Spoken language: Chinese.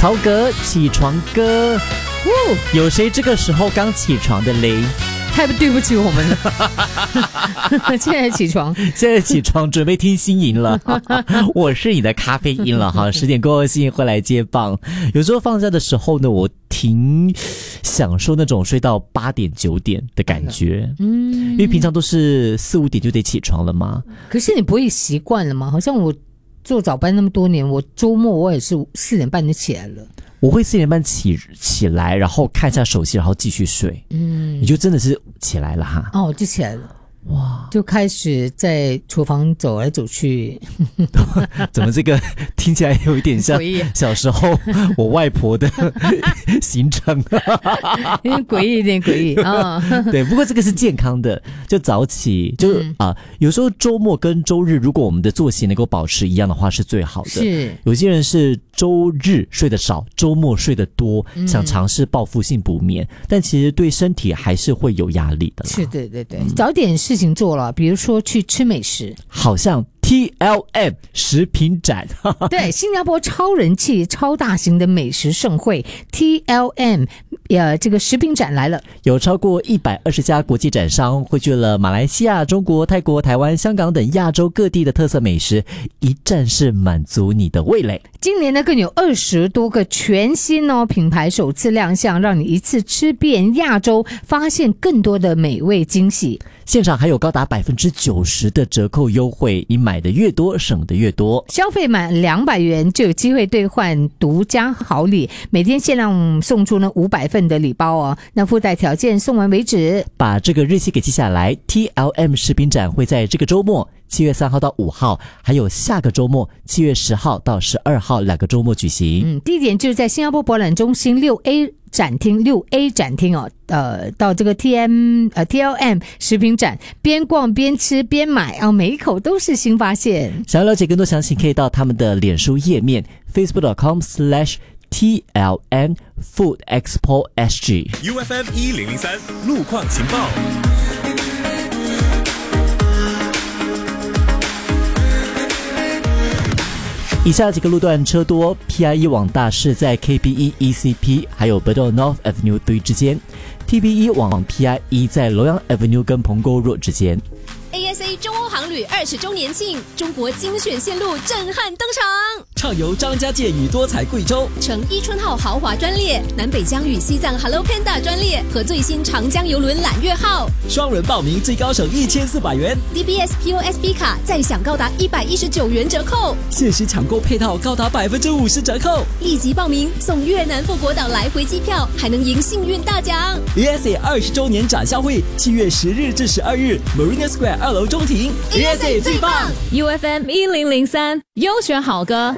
曹格起床歌。有谁这个时候刚起床的嘞？ 太对不起我们了。现在起床准备听新营了。我是你的咖啡因了哈，10点过后新营会来接棒。有时候放假的时候呢，我挺享受那种睡到8点9点的感觉。因为平常都是4、5点就得起床了嘛。 可是你不会习惯了吗？好像我做早班那么多年，我周末我也是4点半就起来了。 我会4点半起来，然后看一下手机，然后继续睡。你就真的是起来了哈？ 哦，就起来了。哇，就开始在厨房走来走去。 怎么这个听起来有一点像小时候我外婆的行程？ 有点诡异啊。 对，不过这个是健康的，就早起，就是有时候周末跟周日，如果我们的作息能够保持一样的话，是最好的。 是，有些人是周日睡得少，周末睡得多，想尝试报复性补眠，但其实对身体还是会有压力的啦。 是，对，早点事情做了，比如说去吃美食， 好像 TLM 食品展。 对，新加坡超人气超大型的美食盛会 TLM 这个食品展来了， 有超过120家国际展商汇聚了马来西亚、中国、泰国、台湾、香港等亚洲各地的特色美食，一站式满足你的味蕾。 今年呢，更有20多个全新品牌首次亮相，让你一次吃遍亚洲，发现更多的美味惊喜。 现场还有高达90%的折扣优惠，你买的越多省的越多。 消费满200元就有机会兑换独家好礼，每天限量送出呢500份的礼包哦，那附带条件送完为止。 把这个日期给记下来， TLM 食品展会在这个周末7月3号到5号，还有下个周末7月10号到12号2个周末举行。 地点就是在新加坡博览中心6A 展厅哦，到这个 TLM 食品展，边逛边吃边买哦，每一口都是新发现。 想要了解更多详情，可以到他们的脸书页面 facebook.com/TLM Food Expo SG。 UFM 1003路况情报。 以下几个路段车多， PIE 往大势在 KPE ECP 还有 Bedok North Avenue 3之间， TBE 往 PIE 在龙阳 Avenue 跟蓬沟 Road 之间。 ASA 中欧航旅20周年庆，中国精选线路震撼登场， 畅游张家界与多彩贵州， 乘伊春号豪华专列，南北疆与西藏 Hello Panda 专列和最新长江邮轮揽月号， 双人报名最高省1400元， DBS POSB 卡再享高达119元折扣， 限时抢购配套高达50%折扣， 立即报名送越南富国岛来回机票，还能赢幸运大奖。 ASA 20周年展销会7月10日至12日 Marina Square 2楼中庭， ASA 最棒。 UFM 1003优选好歌。